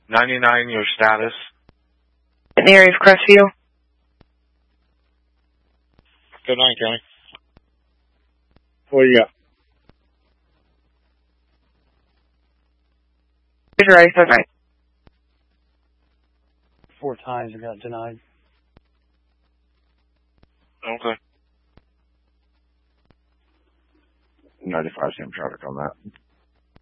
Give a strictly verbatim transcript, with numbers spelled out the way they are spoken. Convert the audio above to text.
ninety-nine, your status. In the area of Crestview. Good night, County. What do you got? You're right, good night. Four times I got denied. Okay. ninety-five, same traffic on that.